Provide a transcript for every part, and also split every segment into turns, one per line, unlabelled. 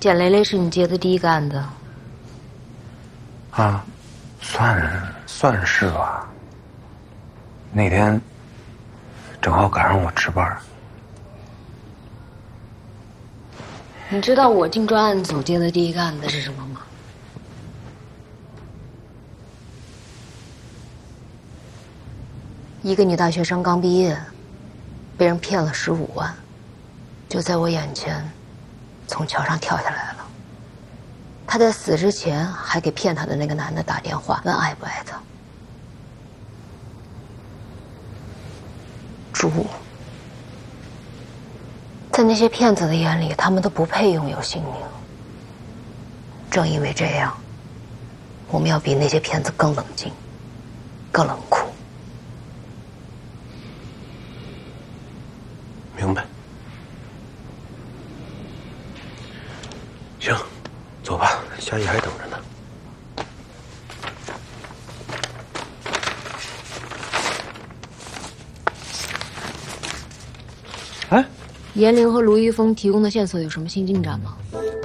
简雷雷是你接的第一个案子。
啊，算是吧。那天正好赶上我值班。
你知道我进专案组接的第一个案子是什么吗？一个女大学生刚毕业，被人骗了15万，就在我眼前从桥上跳下来了。她在死之前还给骗她的那个男的打电话，问爱不爱她。猪，在那些骗子的眼里，他们都不配拥有性命。正因为这样，我们要比那些骗子更冷静，更冷酷。
明白。行，走吧，夏意还等着呢。哎，
严玲和卢一峰提供的线索有什么新进展吗？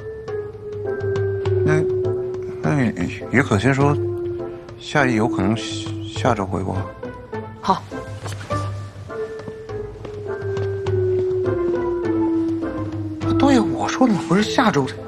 那于可欣说，夏意有可能下周回国。
好。
对呀，我说的不是下周的。